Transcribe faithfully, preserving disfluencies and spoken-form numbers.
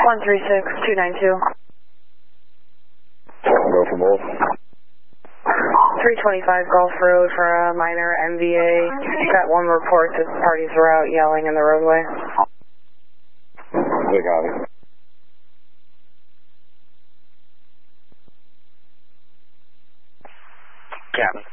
one three six two nine two. Go for both. three twenty-five Gulf Road for a minor M V A. Got one report that parties were out yelling in the roadway. They got it. Captain.